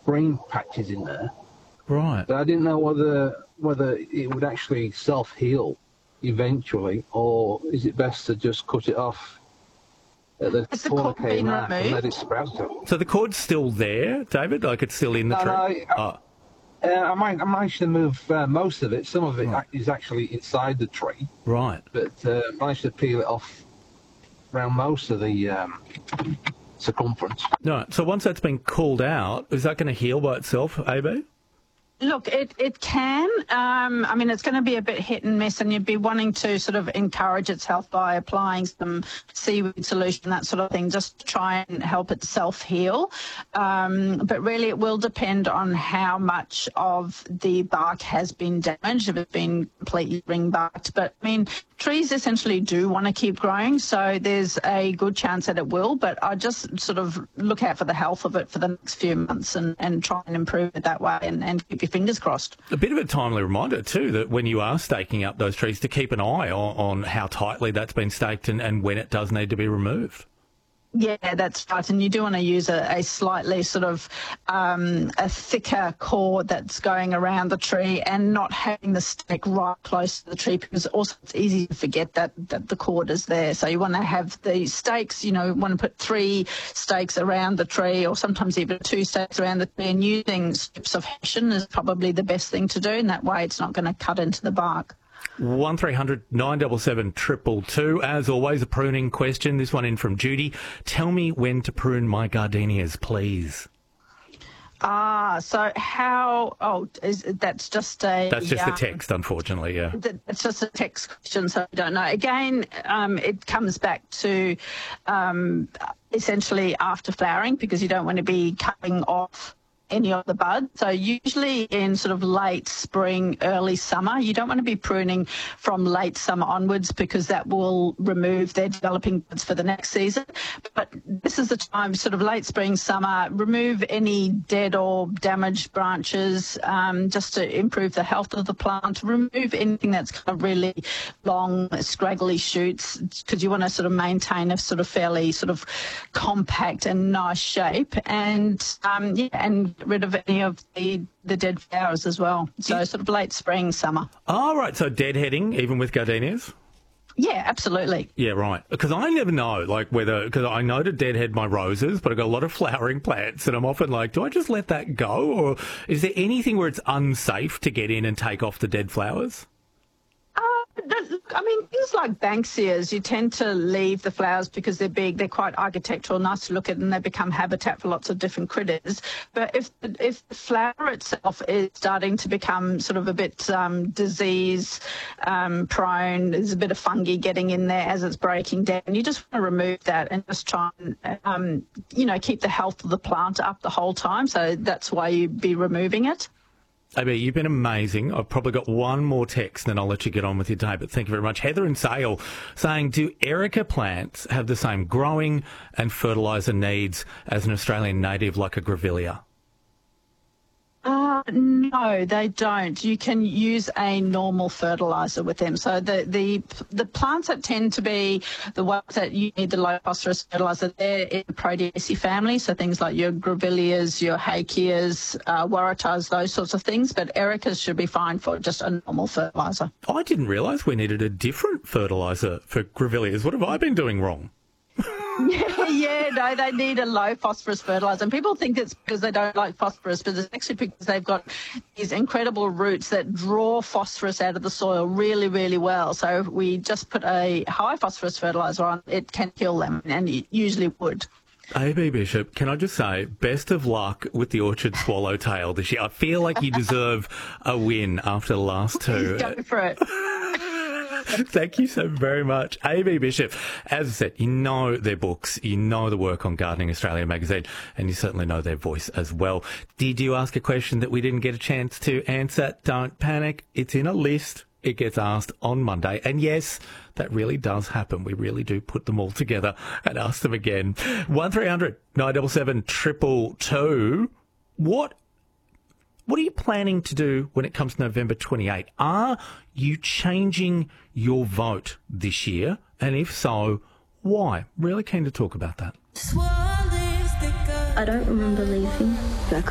green patches in there. Right. But I didn't know whether it would actually self-heal eventually, or is it best to just cut it off at the Has the corner cord been and let removed? it sprout up? So the cord's still there, David? Like it's still in the tree? I managed to move most of it. Some of it is actually inside the tree. Right. But managed to peel it off around most of the circumference. No. So once that's been cooled out, is that going to heal by itself, AB? Look, it can. I mean, it's going to be a bit hit and miss, and you'd be wanting to sort of encourage its health by applying some seaweed solution, that sort of thing, just to try and help itself heal. But really, it will depend on how much of the bark has been damaged, if it's been completely ring-barked. But, I mean, trees essentially do want to keep growing, so there's a good chance that it will, but I just sort of look out for the health of it for the next few months and try and improve it that way and keep your fingers crossed. A bit of a timely reminder too that when you are staking up those trees to keep an eye on how tightly that's been staked and when it does need to be removed. Yeah, that's right. And you do want to use a slightly sort of a thicker cord that's going around the tree and not having the stake right close to the tree, because also it's easy to forget that the cord is there. So you want to have the stakes, you want to put 3 stakes around the tree, or sometimes even 2 stakes around the tree, and using strips of hessian is probably the best thing to do, and that way it's not going to cut into the bark. 1300 977 222. As always, a pruning question. This one in from Judy. Tell me when to prune my gardenias, please. So how? That's just a. That's just a text, unfortunately. Yeah. It's just a text question, so I don't know. Again, it comes back to essentially after flowering, because you don't want to be cutting off any of the buds. So usually in sort of late spring, early summer, you don't want to be pruning from late summer onwards, because that will remove their developing buds for the next season. But this is the time, sort of late spring, summer, remove any dead or damaged branches, just to improve the health of the plant. Remove anything that's kind of really long, scraggly shoots, because you want to sort of maintain a sort of fairly sort of compact and nice shape, and and get rid of any of the dead flowers as well. So sort of late spring, summer. Oh, right. So deadheading, even with gardenias? Yeah, absolutely. Yeah, right. Because I never know, because I know to deadhead my roses, but I've got a lot of flowering plants, and I'm often like, do I just let that go? Or is there anything where it's unsafe to get in and take off the dead flowers? I mean, things like Banksias, you tend to leave the flowers because they're big, they're quite architectural, nice to look at, and they become habitat for lots of different critters. But if the flower itself is starting to become sort of a bit disease prone, there's a bit of fungi getting in there as it's breaking down, you just want to remove that and just try and, keep the health of the plant up the whole time. So that's why you'd be removing it. AB, you've been amazing. I've probably got one more text, and then I'll let you get on with your day, but thank you very much. Heather and Sale saying, do erica plants have the same growing and fertiliser needs as an Australian native like a grevillea? No, they don't. You can use a normal fertiliser with them. So the plants that tend to be the ones that you need the low phosphorus fertiliser, they're in the Proteaceae family. So things like your grevilleas, your hakeas, waratahs, those sorts of things. But ericas should be fine for just a normal fertiliser. I didn't realise we needed a different fertiliser for grevilleas. What have I been doing wrong? No, they need a low phosphorus fertiliser. And people think it's because they don't like phosphorus, but it's actually because they've got these incredible roots that draw phosphorus out of the soil really, really well. So if we just put a high phosphorus fertiliser on, it can kill them, and it usually would. AB Bishop, can I just say, best of luck with the orchard swallowtail this year. I feel like you deserve a win after the last 2. Go for it. Thank you so very much. AB Bishop, as I said, you know their books, you know the work on Gardening Australia magazine, and you certainly know their voice as well. Did you ask a question that we didn't get a chance to answer? Don't panic. It's in a list. It gets asked on Monday. And yes, that really does happen. We really do put them all together and ask them again. 1300 977 222. What are you planning to do when it comes to November 28? Are you changing your vote this year? And if so, why? Really keen to talk about that. I don't remember leaving.